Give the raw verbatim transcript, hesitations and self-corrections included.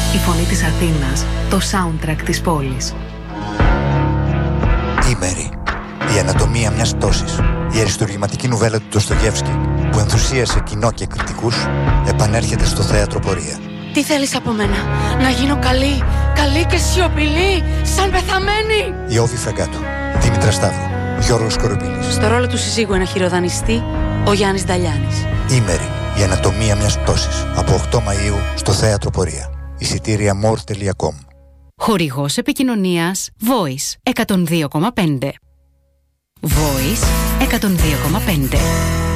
Η φωνή της Αθήνας, το soundtrack της πόλης. Ήμερη. Η ανατομία μιας πτώσης. Η αριστουργηματική νουβέλα του Ντοστογεύσκη, που ενθουσίασε κοινό και κριτικούς, επανέρχεται στο θέατρο Πορεία. Τι θέλεις από μένα? Να γίνω καλή, καλή και σιωπηλή, σαν πεθαμένη? Η Όβη Φραγκάτου, Δήμητρα Σταύρου, Γιώργος Σκοροπίλης. Στο ρόλο του συζύγου ένα χειροδανιστή, ο Γιάννης Νταλιάνης. Ήμερη. Η ανατομία μιας πτώσης. Από οκτώ Μαΐου στο θέατρο Πορεία. Εισιτήρια more τελεία com. Χορηγός επικοινωνίας Voice εκατόν δύο κόμμα πέντε. Voice εκατόν δύο κόμμα πέντε.